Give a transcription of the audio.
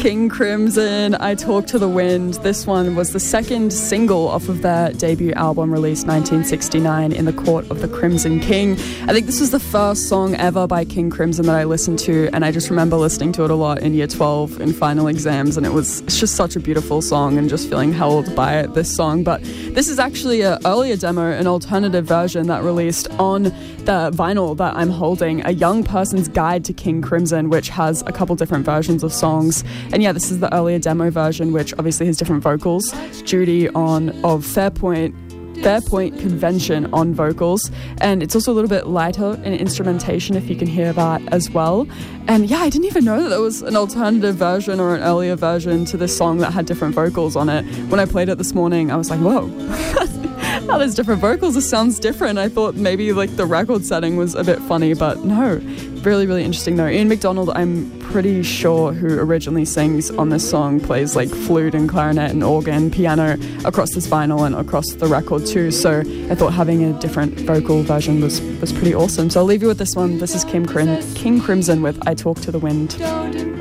King Crimson, I Talk to the Wind. This one was the second single off of their debut album released 1969, In the Court of the Crimson King. I think this was the first song ever by King Crimson that I listened to, and I just remember listening to it a lot in year 12 in final exams, and it's just such a beautiful song and just feeling held by it, this song. But this is actually an earlier demo, an alternative version that released on the vinyl that I'm holding, A Young Person's Guide to King Crimson, which has a couple different versions of songs. And yeah, this is the earlier demo version, which obviously has different vocals. Judy of Fairpoint Convention on vocals, and it's also a little bit lighter in instrumentation, if you can hear that as well. And yeah, I didn't even know that there was an alternative version or an earlier version to this song that had different vocals on it. When I played it this morning, I was like, whoa. Oh, there's different vocals, this sounds different. I thought maybe like the record setting was a bit funny, but no. Really, really interesting though. Ian McDonald, I'm pretty sure, who originally sings on this song, plays like flute and clarinet and organ, piano across this vinyl and across the record too. So I thought having a different vocal version was pretty awesome. So I'll leave you with this one. This is King Crimson with I Talk to the Wind.